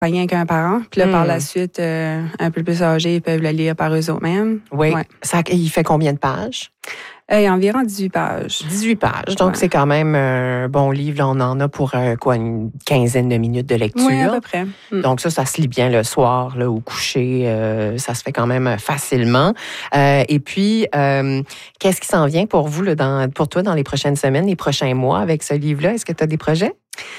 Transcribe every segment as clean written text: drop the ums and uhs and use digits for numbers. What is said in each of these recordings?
rien qu'un parent. Puis là, par la suite, un peu plus âgés, ils peuvent le lire par eux-mêmes. Oui. Ouais. Il fait combien de pages? Il y a environ 18 pages. 18 pages. Donc, c'est quand même un bon livre. Là, on en a pour une quinzaine de minutes de lecture. Oui, à peu près. Donc, ça se lit bien le soir, là, au coucher. Ça se fait quand même facilement. Et puis, qu'est-ce qui s'en vient pour vous, là, pour toi, dans les prochaines semaines, les prochains mois avec ce livre-là? Est-ce que tu as des projets?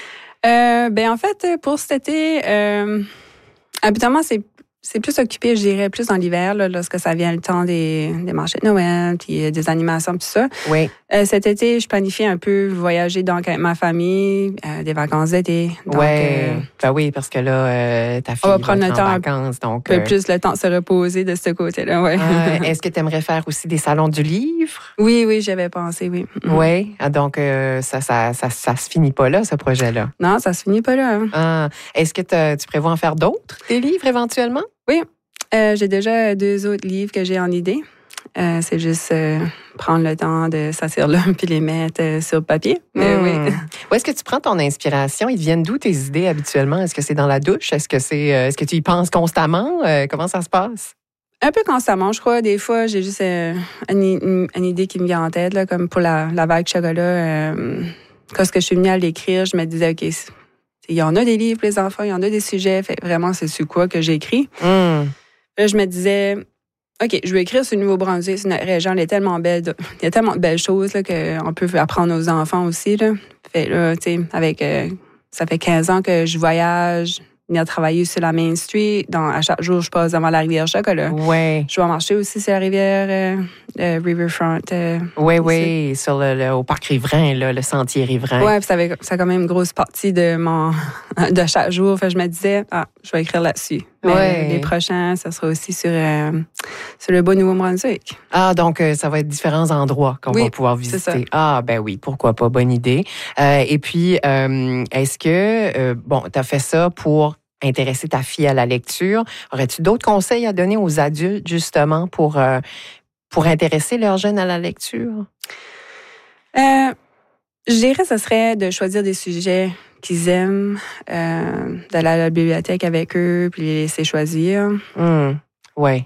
En fait, pour cet été, habituellement, c'est plus occupé, je dirais, plus dans l'hiver, là, lorsque ça vient le temps des marchés de Noël, puis des animations, tout ça. Oui. Cet été, je planifie un peu voyager donc avec ma famille, des vacances d'été. Oui, oui, parce que là, ta fille on va prendre être le temps en vacances. Donc, un peu plus le temps de se reposer de ce côté-là, ouais. Est-ce que tu aimerais faire aussi des salons du livre? Oui, j'avais pensé, oui. Oui, donc ça se finit pas là, ce projet-là? Non, ça se finit pas là. Hein. Est-ce que tu prévois en faire d'autres, des livres éventuellement? Oui, j'ai déjà 2 autres livres que j'ai en idée. C'est juste prendre le temps de s'asseoir là puis les mettre sur le papier. Mais oui. Où est-ce que tu prends ton inspiration? Ils viennent d'où tes idées habituellement? Est-ce que c'est dans la douche? Est-ce que tu y penses constamment? Comment ça se passe? Un peu constamment, je crois. Des fois, j'ai juste une idée qui me vient en tête, là, comme pour la vague chocolat. Quand je suis venue à l'écrire, je me disais, OK, il y en a des livres pour les enfants, il y en a des sujets. Fait, vraiment, c'est sur quoi que j'écris. Là, je me disais, OK, je vais écrire sur le Nouveau-Brunswick. C'est notre région, elle est tellement belle. Il y a tellement de belles choses là, qu'on peut apprendre aux enfants aussi. Là. Fait là, tu sais, ça fait 15 ans que je voyage, venir travailler sur la Main Street. À chaque jour, je passe devant la rivière Chocolat. Ouais. Je vais marcher aussi sur la rivière Riverfront. Oui, au parc riverain, là, le sentier riverain. Oui, ça a quand même une grosse partie de chaque jour. Fait, je me disais, je vais écrire là-dessus. Mais les prochains, ça sera aussi sur le beau Nouveau-Brunswick. Donc ça va être différents endroits qu'on va pouvoir visiter. C'est ça. Ben oui, pourquoi pas, bonne idée. Et puis, est-ce que, tu as fait ça pour intéresser ta fille à la lecture? Aurais-tu d'autres conseils à donner aux adultes, justement, pour intéresser leurs jeunes à la lecture? Je dirais que ce serait de choisir des sujets qu'ils aiment, d'aller à la bibliothèque avec eux, puis les laisser choisir. Oui.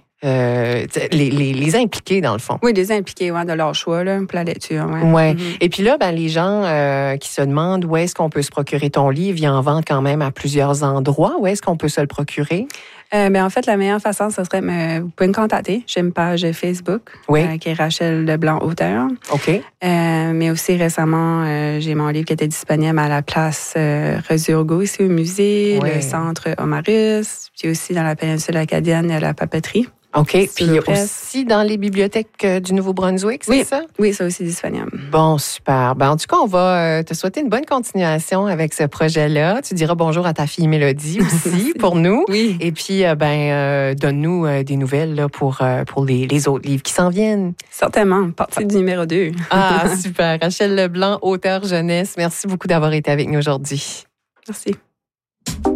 Les impliquer, dans le fond. Oui, les impliquer de leur choix là, pour la lecture. Ouais. Et puis là, les gens qui se demandent où est-ce qu'on peut se procurer ton livre, ils en vendent quand même à plusieurs endroits. Où est-ce qu'on peut se le procurer? En fait, la meilleure façon, ce serait, vous pouvez me contacter. J'ai une page Facebook qui est Rachel Leblanc, auteur. OK. Mais aussi récemment, j'ai mon livre qui était disponible à la place Resurgo, ici au musée, le centre Omarus, puis aussi dans la péninsule acadienne, la papeterie. OK. Puis aussi dans les bibliothèques du Nouveau-Brunswick, c'est ça? Oui, c'est aussi disponible. Bon, super. En tout cas, on va te souhaiter une bonne continuation avec ce projet-là. Tu diras bonjour à ta fille Mélodie aussi pour nous. Oui. Et puis, donne-nous des nouvelles là, pour les autres livres qui s'en viennent. Certainement. Partie du numéro 2. Super. Rachel Leblanc, auteure jeunesse. Merci beaucoup d'avoir été avec nous aujourd'hui. Merci.